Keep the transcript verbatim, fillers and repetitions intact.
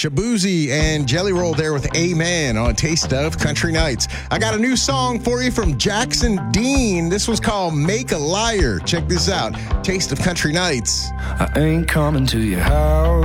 Shabuzi and Jelly Roll there with Amen on Taste of Country Nights. I got a new song for you from Jackson Dean. This was called Make a Liar. Check this out. Taste of Country Nights. I ain't coming to your house.